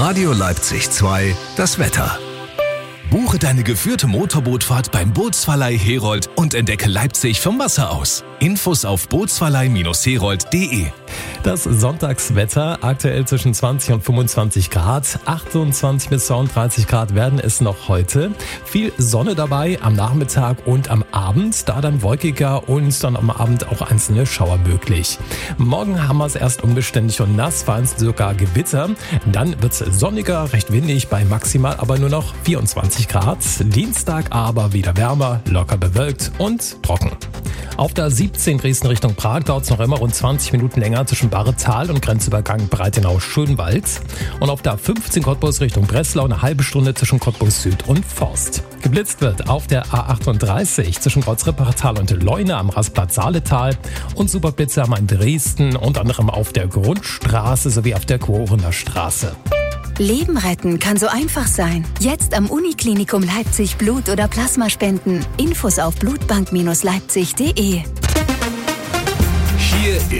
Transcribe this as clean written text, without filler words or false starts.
Radio Leipzig 2, das Wetter. Buche deine geführte Motorbootfahrt beim Bootsverleih Herold und entdecke Leipzig vom Wasser aus. Infos auf bootsverleih-herold.de. Das Sonntagswetter, aktuell zwischen 20 und 25 Grad. 28 bis 32 Grad werden es noch heute. Viel Sonne dabei am Nachmittag und am Abend, da dann wolkiger und dann am Abend auch einzelne Schauer möglich. Morgen haben wir es erst unbeständig und nass, vereinzelt sogar Gewitter. Dann wird es sonniger, recht windig bei maximal aber nur noch 24 Grad. Dienstag aber wieder wärmer, locker bewölkt und trocken. Auf der 17 Dresden Richtung Prag dauert es noch immer rund 20 Minuten länger zwischen Barretal und Grenzübergang Breitenau-Schönwald. Und auf der 15 Cottbus Richtung Breslau eine halbe Stunde zwischen Cottbus Süd und Forst. Geblitzt wird auf der A38 zwischen Kreuzrippertal und Leuna am Rastplatz Saaletal und Superblitze haben in Dresden, unter anderem auf der Grundstraße sowie auf der Quorener Straße. Leben retten kann so einfach sein. Jetzt am Uniklinikum Leipzig Blut oder Plasma spenden. Infos auf blutbank-leipzig.de. Hier